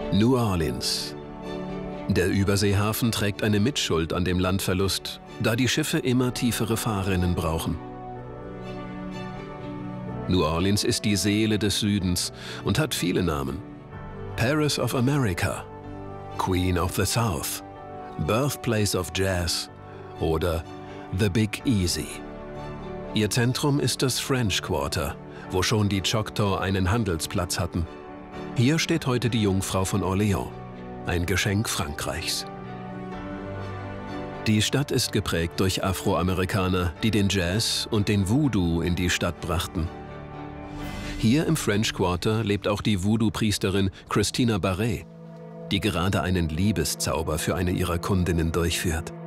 New Orleans. Der Überseehafen trägt eine Mitschuld an dem Landverlust, da die Schiffe immer tiefere Fahrrinnen brauchen. New Orleans ist die Seele des Südens und hat viele Namen. Paris of America, Queen of the South, Birthplace of Jazz oder The Big Easy. Ihr Zentrum ist das French Quarter, wo schon die Choctaw einen Handelsplatz hatten. Hier steht heute die Jungfrau von Orléans, ein Geschenk Frankreichs. Die Stadt ist geprägt durch Afroamerikaner, die den Jazz und den Voodoo in die Stadt brachten. Hier im French Quarter lebt auch die Voodoo-Priesterin Christina Barret, die gerade einen Liebeszauber für eine ihrer Kundinnen durchführt.